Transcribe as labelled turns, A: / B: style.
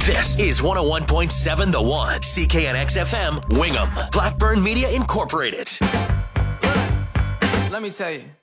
A: This is 101.7 The One, CKNX FM, Wingham, Blackburn Media Incorporated.
B: Let me tell you.